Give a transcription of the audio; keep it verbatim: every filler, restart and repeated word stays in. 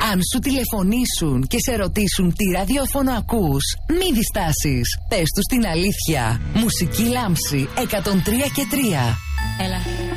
Αν σου τηλεφωνήσουν και σε ρωτήσουν τι ραδιόφωνο ακούς, μη διστάσεις. Πες τους την αλήθεια. Μουσική Λάμψη εκατόν τρία και τρία. Έλα.